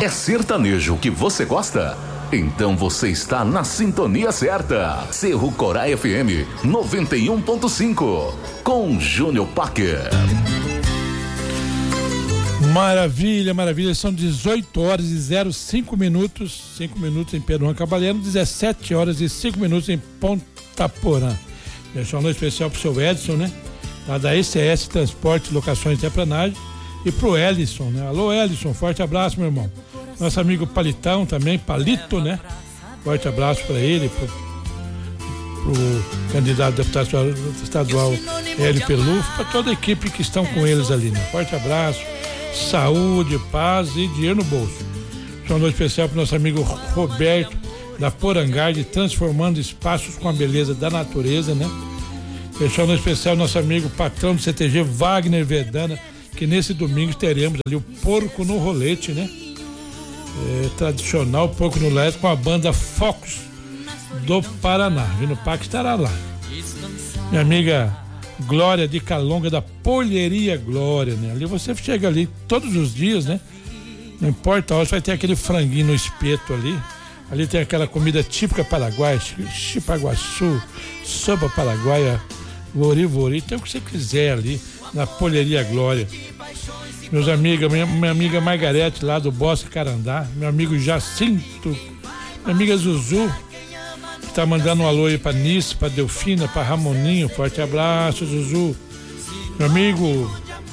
É sertanejo que você gosta? Então você está na sintonia certa. Cerro Corá FM 91.5 com Júnior Packer. Maravilha, maravilha. São 18 horas e 05 minutos. 5 minutos em Pedro Cabalheiro, 17 horas e 5 minutos em Ponta Porã. Deixa um alô especial pro seu Edson, né? Lá da ECS Transporte, Locações e Terraplanagem. E pro Ellison, né? Alô, Ellison, forte abraço, meu irmão. Nosso amigo Palitão também, Palito, né? Forte abraço para ele, pro candidato a deputado estadual Hélio Pelufo, para toda a equipe que estão com eles ali, né? Forte abraço, saúde, paz e dinheiro no bolso. Um alô especial pro nosso amigo Roberto da Porangard, transformando espaços com a beleza da natureza, né? Deixando um especial nosso amigo patrão do CTG Wagner Verdana, que nesse domingo teremos ali o Porco no Rolete, né? Tradicional Porco no Rolete com a banda Focus do Paraná. Vino Pac estará lá. Minha amiga Glória de Calonga da Polheria Glória, né? Ali você chega ali todos os dias, né? Não importa a hora, vai ter aquele franguinho no espeto ali. Ali tem aquela comida típica paraguaia, chipaguaçu, sopa paraguaia, vori, tem o que você quiser ali na Polheria Glória. Meus amigos, minha amiga Margarete lá do Bosque Carandá, meu amigo Jacinto, minha amiga Zuzu, que tá mandando um alô aí pra Nice, pra Delfina, pra Ramoninho, forte abraço, Zuzu. Meu amigo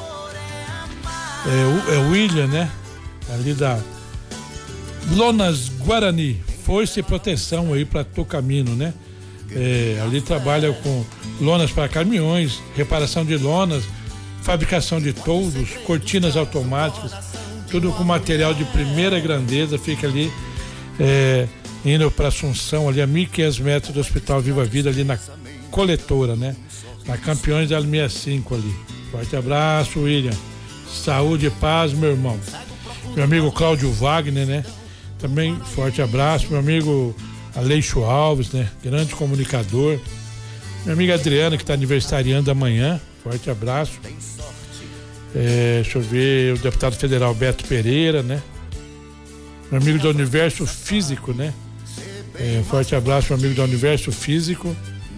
William, né? Ali da Lonas Guarani, força e proteção aí pra Tocamino, né? Ali trabalha com lonas para caminhões, reparação de lonas, fabricação de toldos, cortinas automáticas, tudo com material de primeira grandeza. Fica ali indo para Assunção, ali a 1.500 metros do Hospital Viva Vida, ali na coletora, né? Na Campeões da 65 ali. Forte abraço, William. Saúde e paz, meu irmão. Meu amigo Cláudio Wagner, né? Também forte abraço. Meu amigo Aleixo Alves, né? Grande comunicador. Minha amiga Adriana, que está aniversariando amanhã. Forte abraço. Deixa eu ver, o deputado federal Beto Pereira, né? Meu amigo do Universo Físico, né? Forte abraço, meu amigo do Universo Físico.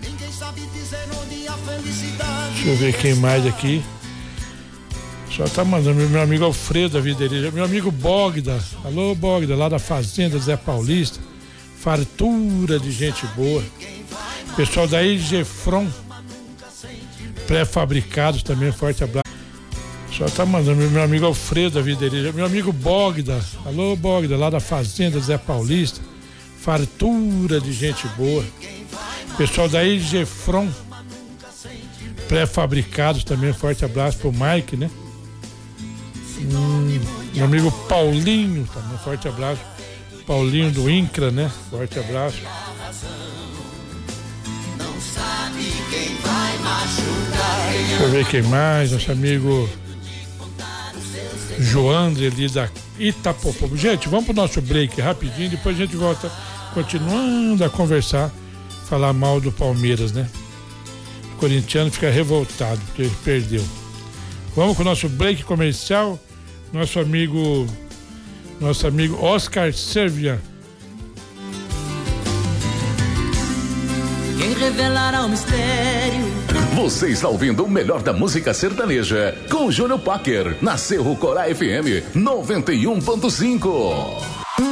Deixa eu ver quem mais aqui. Só tá mandando meu amigo Alfredo da Videira, meu amigo Bogda. Alô, Bogda, lá da Fazenda Zé Paulista. Fartura de gente boa. Pessoal da Igefron pré-fabricados também, forte abraço. Só tá mandando meu amigo Alfredo da Videira, meu amigo Bogda. Alô, Bogda, lá da Fazenda Zé Paulista. Fartura de gente boa. Pessoal da Igefron pré-fabricados também, forte abraço pro Mike, né? Meu amigo Paulinho também, forte abraço. Paulinho do INCRA, né? Forte abraço. Deixa eu ver quem mais. Nosso amigo Joandre ali da Itapopô. Gente, vamos pro nosso break rapidinho, depois a gente volta continuando a conversar, falar mal do Palmeiras, né? O corintiano fica revoltado porque ele perdeu. Vamos com o nosso break comercial. Nosso amigo Oscar Servian. Quem revelará o mistério? Você está ouvindo o melhor da música sertaneja com o Júnior Packer na Cerro Corá FM 91.5.